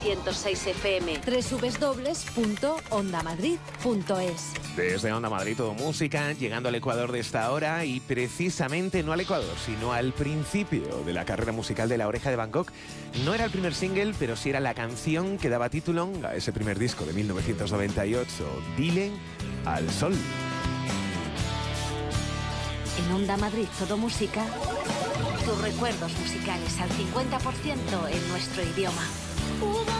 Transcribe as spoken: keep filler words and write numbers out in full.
ciento seis F M. doble u doble u doble u punto onda madrid punto es. Desde Onda Madrid todo música, llegando al Ecuador de esta hora y precisamente no al Ecuador, sino al principio de la carrera musical de La Oreja de Van Gogh. No era el primer single, pero sí era la canción que daba título a ese primer disco de mil novecientos noventa y ocho, Dile al Sol. En Onda Madrid todo música, tus recuerdos musicales al cincuenta por ciento en nuestro idioma.